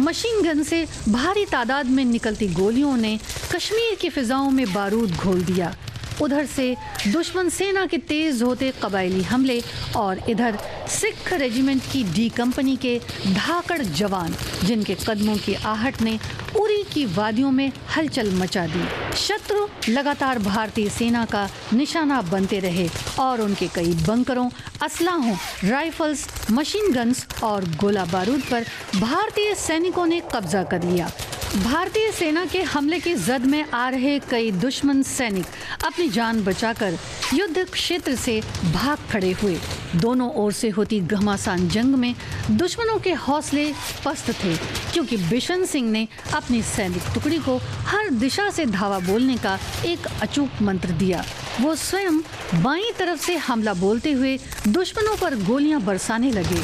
Machine gun से भारी तादाद में निकलती गोलियों ने कश्मीर की फिजाओं में बारूद घोल दिया। उधर से दुश्मन सेना के तेज होते कबायली हमले और इधर सिख रेजिमेंट की डी कंपनी के धाकड़ जवान, जिनके कदमों की आहट ने उरी की वादियों में हलचल मचा दी। शत्रु लगातार भारतीय सेना का निशाना बनते रहे और उनके कई बंकरों, असलाहों, राइफल्स, मशीन गन्स और गोला बारूद पर भारतीय सैनिकों ने कब्जा कर लिया। भारतीय सेना के हमले की जद में आ रहे कई दुश्मन सैनिक अपनी जान बचाकर युद्ध क्षेत्र से भाग खड़े हुए। दोनों ओर से होती घमासान जंग में दुश्मनों के हौसले पस्त थे, क्योंकि बिशन सिंह ने अपनी सैनिक टुकड़ी को हर दिशा से धावा बोलने का एक अचूक मंत्र दिया। वो स्वयं बाईं तरफ से हमला बोलते हुए दुश्मनों पर गोलियां बरसाने लगे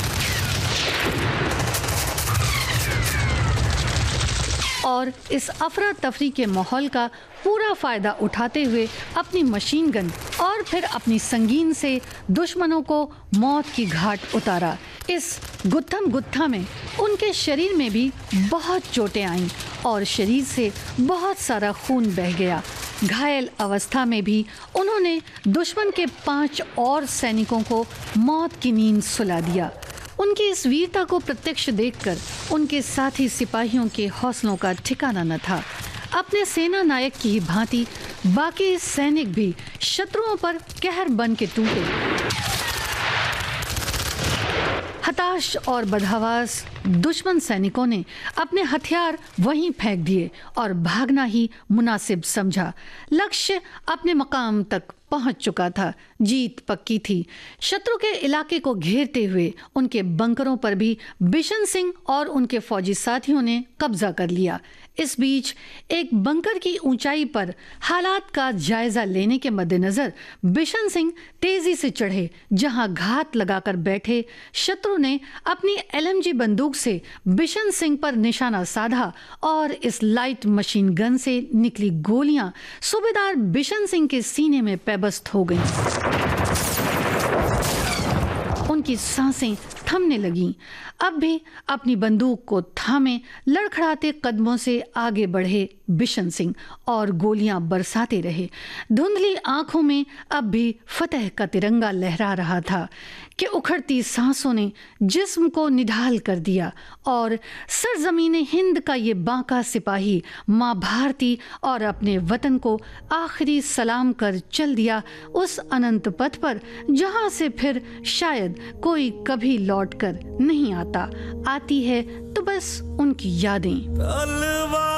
और इस अफरा तफरी के माहौल का पूरा फायदा उठाते हुए अपनी मशीन गन और फिर अपनी संगीन से दुश्मनों को मौत की घाट उतारा। इस गुत्थम गुत्था में उनके शरीर में भी बहुत चोटें आईं और शरीर से बहुत सारा खून बह गया। घायल अवस्था में भी उन्होंने दुश्मन के 5 और सैनिकों को मौत की नींद सुला दिया। उनकी इस वीरता को प्रत्यक्ष देखकर उनके साथी सिपाहियों के हौसलों का ठिकाना न था। अपने सेना नायक की ही भांति बाकी सैनिक भी शत्रुओं पर कहर बन के टूटे। हताश और बदहवास दुश्मन सैनिकों ने अपने हथियार वहीं फेंक दिए और भागना ही मुनासिब समझा। लक्ष्य अपने मकाम तक पहुंच चुका था, जीत पक्की थी। शत्रु के इलाके को घेरते हुए उनके बंकरों पर भी बिशन सिंह और उनके फौजी साथियों ने कब्जा कर लिया। इस बीच एक बंकर की ऊंचाई पर हालात का जायजा लेने के मद्देनजर बिशन सिंह तेजी से चढ़े, जहां घात लगाकर बैठे शत्रु ने अपनी LMG बंदूक से बिशन सिंह पर निशाना साधा और इस लाइट मशीन गन से निकली गोलियां सूबेदार बिशन सिंह के सीने में पैबस्त हो गईं। उनकी सांसें थमने लगीं। अब भी अपनी बंदूक को थामे लड़खड़ाते कदमों से आगे बढ़े बिशन सिंह और गोलियां बरसाते रहे। धुंधली आंखों में अब भी फतेह का तिरंगा लहरा रहा था कि उखड़ती सांसों ने जिस्म को निढाल कर दिया और सरजमीने हिंद का ये बांका सिपाही माँ भारती और अपने वतन को आखिरी सलाम कर चल दिया उस अनंत पथ पर, जहां से फिर शायद कोई कभी लौट कर नहीं आता। आती है तो बस उनकी यादें।